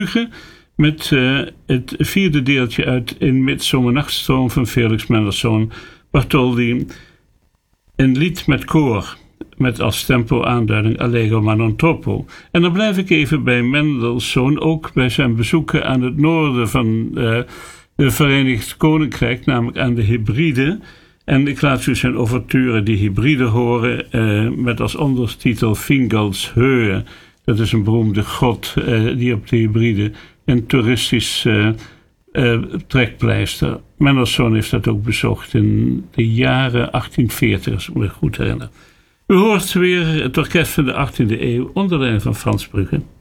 met het vierde deeltje uit In Midzomernachtstroom van Felix Mendelssohn Bartholdy. Een lied met koor, met als tempo-aanduiding Allegro ma non troppo. En dan blijf ik even bij Mendelssohn, ook bij zijn bezoeken aan het noorden van het Verenigd Koninkrijk, namelijk aan de Hebriden. En ik laat u zijn ouverture Die Hebriden horen, met als ondertitel Fingal's Höhe. Dat is een beroemde god die op de Hebriden een toeristisch trekpleister. Mendelssohn heeft dat ook bezocht in de jaren 1840, als ik me goed herinner. U hoort weer het orkest van de 18e eeuw onder leiding van Frans Brugge.